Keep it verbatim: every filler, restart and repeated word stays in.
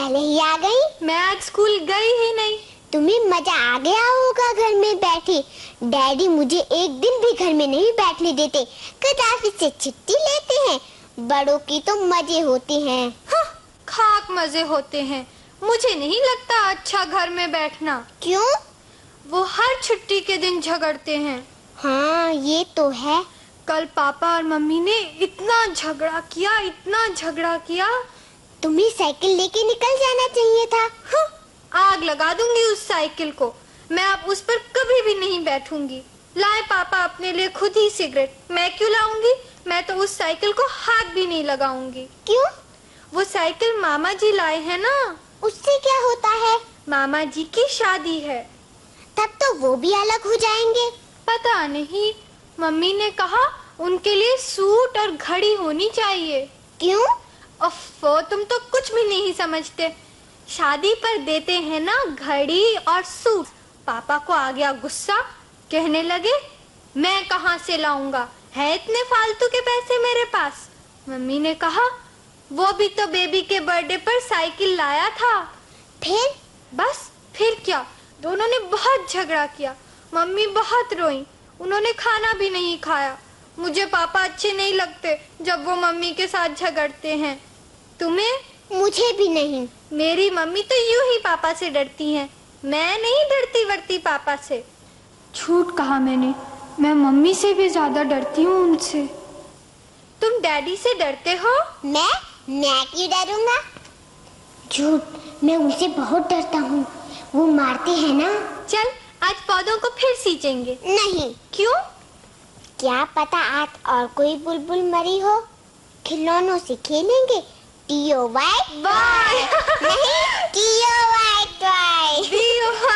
पहले ही आ गई। मैं आज स्कूल गई ही नहीं। तुम्हें मजा आ गया होगा घर में बैठे। डैडी मुझे एक दिन भी घर में नहीं बैठने देते, कदाफी से छुट्टी लेते हैं। बड़ों की तो मजे होते हैं। हाँ, खाक मजे होते हैं। मुझे नहीं लगता अच्छा घर में बैठना। क्यों? वो हर छुट्टी के दिन झगड़ते हैं। हाँ ये तो है। कल पापा और मम्मी ने इतना झगड़ा किया, इतना झगड़ा किया। तुम्हें साइकिल लेके निकल जाना चाहिए था। हाँ, आग लगा दूंगी उस साइकिल को। मैं अब उस पर कभी भी नहीं बैठूंगी। लाए पापा अपने लिए खुद ही सिगरेट, मैं क्यों लाऊंगी? मैं तो उस साइकिल को हाथ भी नहीं लगाऊंगी। क्यों? वो साइकिल मामा जी लाए हैं ना। उससे क्या होता है? मामा जी की शादी है। तब तो वो भी अलग हो जाएंगे। पता नहीं, मम्मी ने कहा उनके लिए सूट और घड़ी होनी चाहिए। क्यों? अफ़्फ़ो, तुम तो कुछ भी नहीं समझते। शादी पर देते हैं ना घड़ी और सूट। पापा को आ गया गुस्सा, कहने लगे मैं कहाँ से लाऊंगा, है इतने फालतू के पैसे मेरे पास। मम्मी ने कहा वो भी तो बेबी के बर्थडे पर साइकिल लाया था। फिर? बस फिर क्या, दोनों ने बहुत झगड़ा किया। मम्मी बहुत रोई, उन्होंने खाना भी नहीं खाया। मुझे पापा अच्छे नहीं लगते जब वो मम्मी के साथ झगड़ते हैं। तुम्हें? मुझे भी नहीं। मेरी मम्मी तो यूं ही पापा से डरती हैं। मैं नहीं डरती वरती पापा से। झूठ कहा मैंने, मैं मम्मी से भी ज्यादा डरती हूँ उनसे। तुम डैडी से डरते हो? मैं मैं क्यों डरूंगा? झूठ, मैं उनसे बहुत डरता हूँ। वो मारते हैं ना। चल आज पौधों को फिर सींचेंगे। नहीं। क्यों? क्या पता आज और कोई बुलबुल मरी हो। खिलौनों से खेलेंगे। T O Y bye.